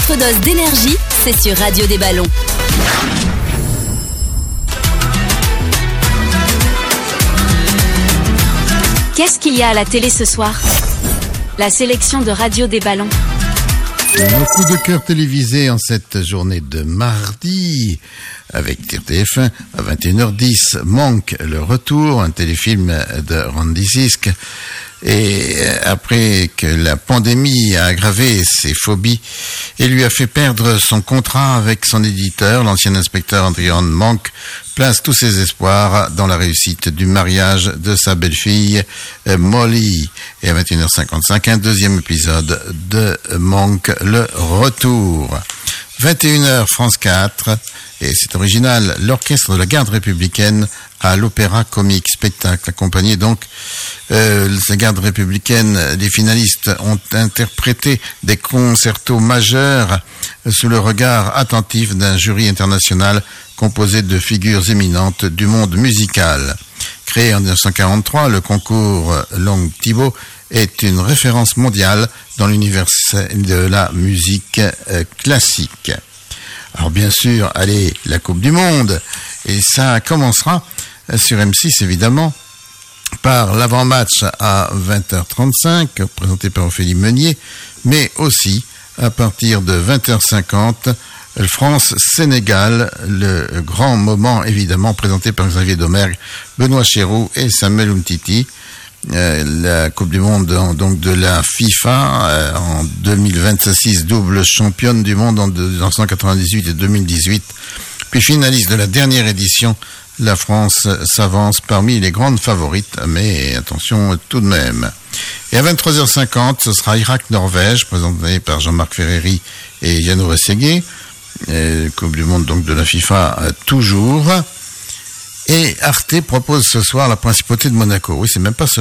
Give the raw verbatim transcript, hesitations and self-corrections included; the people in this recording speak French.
Votre dose d'énergie, c'est sur Radio des Ballons. Qu'est-ce qu'il y a à la télé ce soir? La sélection de Radio des Ballons. Nos coups de cœur télévisés en cette journée de mardi avec T F un à vingt et une heures dix. Monk, le retour, un téléfilm de Randy Sisk. Et après que la pandémie a aggravé ses phobies et lui a fait perdre son contrat avec son éditeur, l'ancien inspecteur Adrian Monk place tous ses espoirs dans la réussite du mariage de sa belle-fille Molly. Et à vingt et une heures cinquante-cinq, un deuxième épisode de Monk, le retour. vingt et une heures, France quatre, et c'est original, l'orchestre de la garde républicaine à l'Opéra Comique, spectacle accompagné donc euh, la garde républicaine. Les finalistes ont interprété des concertos majeurs sous le regard attentif d'un jury international composé de figures éminentes du monde musical. Créé en dix-neuf cent quarante-trois, le concours Long Thibault est une référence mondiale dans l'univers de la musique euh, classique. Alors bien sûr, allez, la Coupe du Monde, et ça commencera sur M six évidemment par l'avant-match à vingt heures trente-cinq présenté par Ophélie Meunier, mais aussi à partir de vingt heures cinquante France-Sénégal, le grand moment évidemment présenté par Xavier Domergue, Benoît Chéroux et Samuel Umtiti. Euh, la Coupe du Monde donc de la FIFA euh, en deux mille vingt-six, double championne du monde en mille neuf cent quatre-vingt-dix-huit et deux mille dix-huit, puis finaliste de la dernière édition. La France s'avance parmi les grandes favorites, mais attention tout de même. Et à vingt-trois heures cinquante, ce sera Irak-Norvège, présenté par Jean-Marc Ferreri et Yannou Rességuier. Euh, Coupe du Monde donc de la FIFA euh, toujours. Et Arte propose ce soir la Principauté de Monaco. Oui, c'est même pas seulement